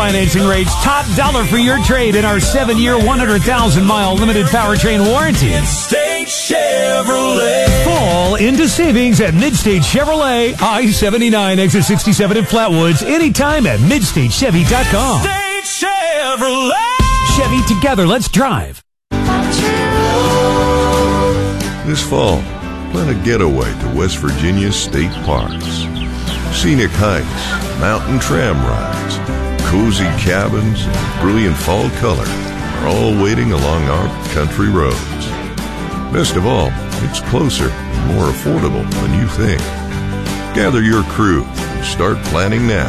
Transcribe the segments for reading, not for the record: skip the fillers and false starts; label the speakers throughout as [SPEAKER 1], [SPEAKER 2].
[SPEAKER 1] financing rates, top dollar for your trade in our 7-year, 100,000-mile limited powertrain warranty.
[SPEAKER 2] Midstate Chevrolet.
[SPEAKER 1] Fall into savings at Midstate Chevrolet, I-79, exit 67 in Flatwoods, anytime at MidstateChevy.com.
[SPEAKER 2] Midstate Chevrolet.
[SPEAKER 1] Chevy, together, let's drive.
[SPEAKER 3] This fall, plan a getaway to West Virginia's state parks. Scenic hikes, mountain tram rides, cozy cabins, and brilliant fall color are all waiting along our country roads. Best of all, it's closer and more affordable than you think. Gather your crew and start planning now.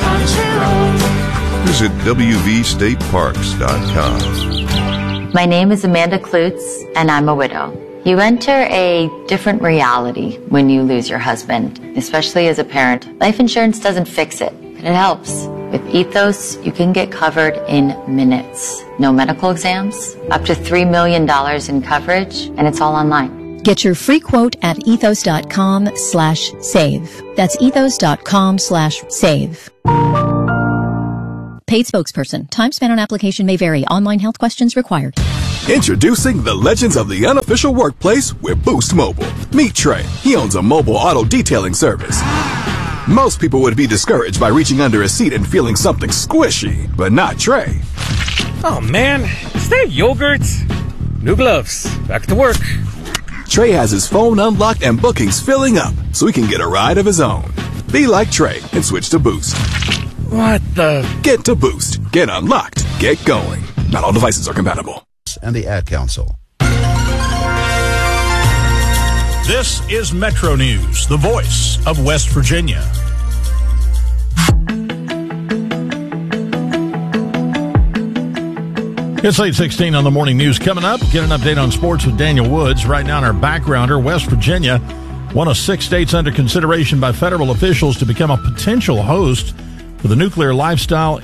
[SPEAKER 3] Visit WVStateParks.com.
[SPEAKER 4] My name is Amanda Klutz, and I'm a widow. You enter a different reality when you lose your husband, especially as a parent. Life insurance doesn't fix it, but it helps. With Ethos, you can get covered in minutes. No medical exams, up to $3 million in coverage, and it's all online.
[SPEAKER 5] Get your free quote at ethos.com/save. That's ethos.com/save. Paid spokesperson. Time spent on application may vary. Online health questions required.
[SPEAKER 6] Introducing the legends of the unofficial workplace with Boost Mobile. Meet Trey. He owns a mobile auto detailing service. Most people would be discouraged by reaching under a seat and feeling something squishy, but not Trey.
[SPEAKER 7] Oh man, is that yogurt? New gloves. Back to work.
[SPEAKER 6] Trey has his phone unlocked and bookings filling up so he can get a ride of his own. Be like Trey and switch to Boost.
[SPEAKER 7] What the?
[SPEAKER 6] Get to Boost. Get unlocked. Get going. Not all devices are compatible.
[SPEAKER 8] And the Ad Council.
[SPEAKER 9] This is Metro News, the voice of West Virginia. It's 8:16 on the morning news. Coming up, get an update on sports with Daniel Woods. Right now in our backgrounder, West Virginia, one of 6 states under consideration by federal officials to become a potential host for the Nuclear Life Cycle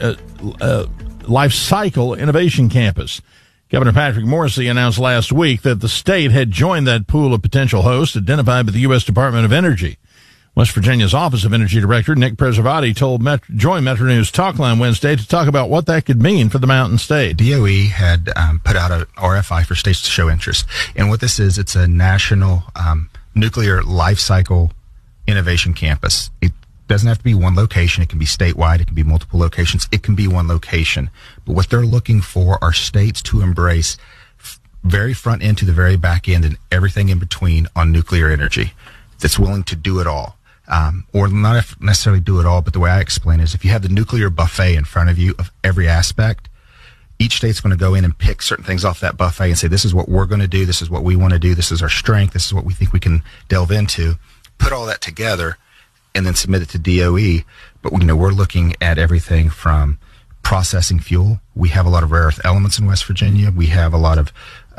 [SPEAKER 9] Innovation Campus. Governor Patrick Morrisey announced last week that the state had joined that pool of potential hosts identified by the U.S. Department of Energy. West Virginia's Office of Energy Director Nick Preservati joined Metro News Talkline Wednesday to talk about what that could mean for the Mountain State.
[SPEAKER 10] DOE had put out an RFI for states to show interest. And what this is, it's a national nuclear life cycle innovation campus. It doesn't have to be one location. It can be statewide. It can be multiple locations. It can be one location. But what they're looking for are states to embrace very front end to the very back end and everything in between on nuclear energy that's willing to do it all. Or not necessarily do it all, but the way I explain it is if you have the nuclear buffet in front of you of every aspect, each state's going to go in and pick certain things off that buffet and say, this is what we're going to do. This is what we want to do. This is our strength. This is what we think we can delve into. Put all that together and then submit it to DOE. But, we're looking at everything from processing fuel. We have a lot of rare earth elements in West Virginia. We have a lot of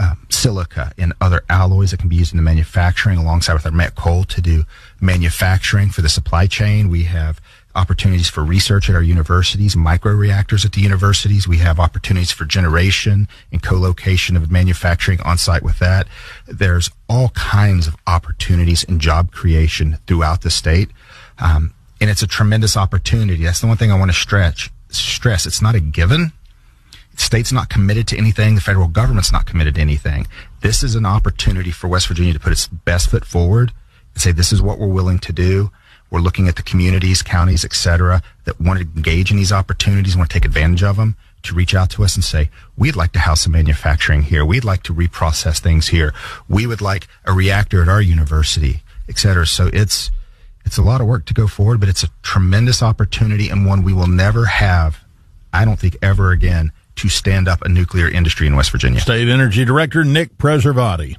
[SPEAKER 10] silica and other alloys that can be used in the manufacturing alongside with our met coal to do manufacturing for the supply chain. We have opportunities for research at our universities, microreactors at the universities. We have opportunities for generation and co-location of manufacturing on site with that. There's all kinds of opportunities and job creation throughout the state. And it's a tremendous opportunity. That's the one thing I want to stress. It's not a given. The state's not committed to anything. The federal government's not committed to anything. This is an opportunity for West Virginia to put its best foot forward and say, this is what we're willing to do. We're looking at the communities, counties, et cetera, that want to engage in these opportunities, want to take advantage of them, to reach out to us and say, we'd like to house some manufacturing here. We'd like to reprocess things here. We would like a reactor at our university, et cetera. So it's a lot of work to go forward, but it's a tremendous opportunity and one we will never have, I don't think, ever again, to stand up a nuclear industry in West Virginia.
[SPEAKER 9] State Energy Director Nick Preservati.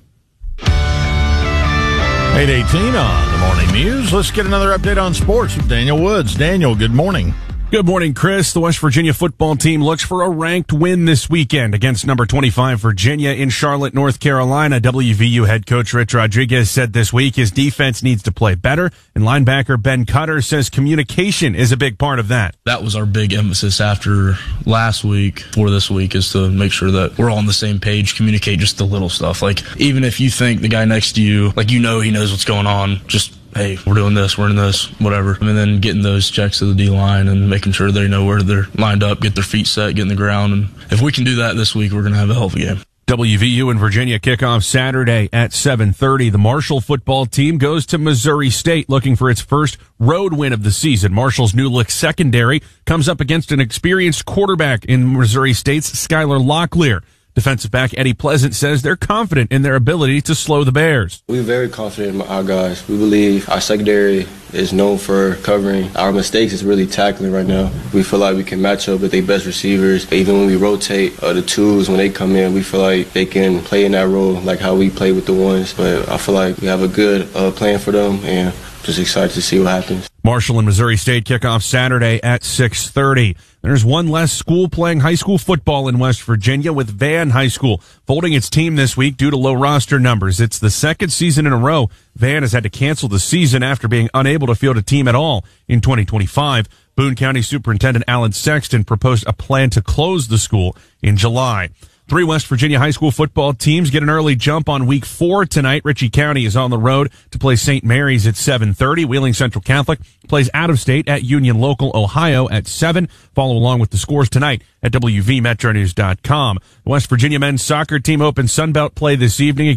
[SPEAKER 9] 8:18 on the morning news. Let's get another update on sports with Daniel Woods. Daniel, good morning.
[SPEAKER 11] Good morning, Chris. The West Virginia football team looks for a ranked win this weekend against number 25 Virginia in Charlotte, North Carolina. WVU head coach Rich Rodriguez said this week his defense needs to play better, and linebacker Ben Cutter says communication is a big part of that.
[SPEAKER 12] That was our big emphasis after last week for this week, is to make sure that we're all on the same page, communicate just the little stuff. Like, even if you think the guy next to you, he know he knows what's going on, just hey, we're doing this, we're in this, whatever. And then getting those checks to the D-line and making sure they know where they're lined up, get their feet set, get in the ground. And if we can do that this week, we're going to have a hell of a game.
[SPEAKER 11] WVU and Virginia kickoff Saturday at 7:30. The Marshall football team goes to Missouri State looking for its first road win of the season. Marshall's new look secondary comes up against an experienced quarterback in Missouri State's Skylar Locklear. Defensive back Eddie Pleasant says they're confident in their ability to slow the Bears.
[SPEAKER 8] We're very confident in our guys. We believe our secondary is known for covering. Our mistakes is really tackling right now. We feel like we can match up with their best receivers. Even when we rotate the twos, when they come in, we feel like they can play in that role like how we play with the ones. But I feel like we have a good plan for them, and just excited to see what happens.
[SPEAKER 11] Marshall and Missouri State kick off Saturday at 6:30. There's one less school playing high school football in West Virginia, with Van High School folding its team this week due to low roster numbers. It's the second season in a row Van has had to cancel the season after being unable to field a team at all in 2025. Boone County Superintendent Alan Sexton proposed a plan to close the school in July. 3 West Virginia high school football teams get an early jump on week 4 tonight. Ritchie County is on the road to play St. Mary's at 7:30. Wheeling Central Catholic plays out of state at Union Local, Ohio at 7. Follow along with the scores tonight at WVMetronews.com. The West Virginia men's soccer team opens Sunbelt play this evening